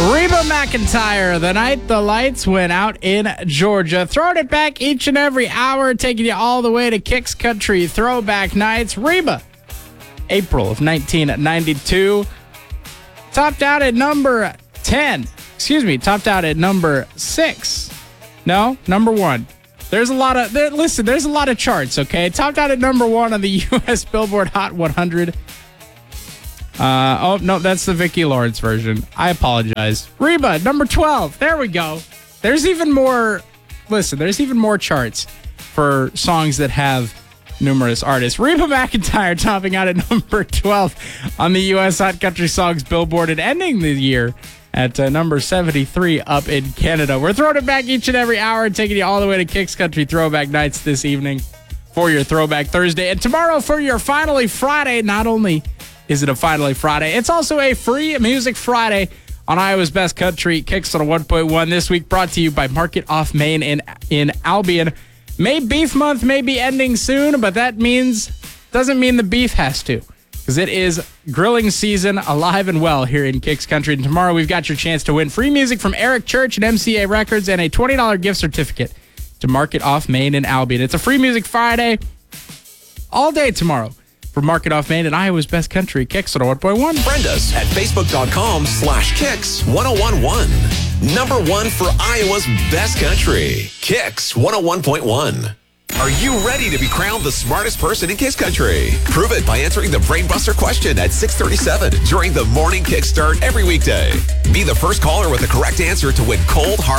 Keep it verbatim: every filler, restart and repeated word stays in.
Reba McEntire, The Night the Lights Went Out in Georgia. Throwing it back each and every hour, taking you all the way to Kicks Country Throwback Nights. Reba, April of nineteen ninety-two. Topped out at number ten. Excuse me, topped out at number six. No, number one. There's a lot of, there, listen, there's a lot of charts, okay? Topped out at number one on the U S Billboard Hot one hundred. Uh, oh, no, that's the Vicki Lawrence version. I apologize. Reba, number twelve. There we go. There's even more, listen, there's even more charts for songs that have numerous artists. Reba McEntire topping out at number twelve on the U S Hot Country Songs Billboard and ending the year at uh, number seventy-three up in Canada. We're throwing it back each and every hour and taking you all the way to Kicks Country Throwback Nights this evening for your Throwback Thursday. And tomorrow for your Finally Friday. Not only is it a Finally Friday, it's also a free Music Friday on Iowa's Best Country, Kicks on one point one. This week brought to you by Market Off Main in, in Albion. May Beef Month may be ending soon, but that means, doesn't mean the beef has to, because it is grilling season alive and well here in Kicks Country. And tomorrow we've got your chance to win free music from Eric Church and M C A Records and a twenty dollars gift certificate to Market Off Main in Albion. It's a free Music Friday all day tomorrow for Market Off Main and Iowa's Best Country, Kicks on one point one. Friend us at facebook.com slash Kicks 1011. Number one for Iowa's Best Country, Kicks one oh one point one. Are you ready to be crowned the smartest person in Kicks Country? Prove it by answering the Brainbuster question at six thirty-seven during the morning kickstart every weekday. Be the first caller with the correct answer to win cold hard